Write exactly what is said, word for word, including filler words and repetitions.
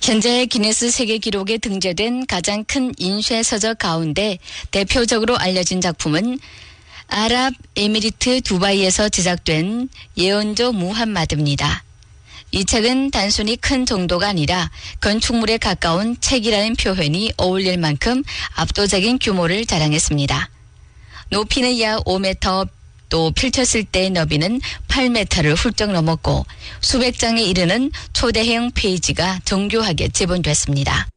현재 기네스 세계 기록에 등재된 가장 큰 인쇄 서적 가운데 대표적으로 알려진 작품은 아랍에미리트 두바이에서 제작된 예언조 무함마드입니다. 이 책은 단순히 큰 정도가 아니라 건축물에 가까운 책이라는 표현이 어울릴 만큼 압도적인 규모를 자랑했습니다. 높이는 약 오 미터, 또 펼쳤을 때의 너비는 팔 미터를 훌쩍 넘었고 수백 장에 이르는 초대형 페이지가 정교하게 지본됐습니다.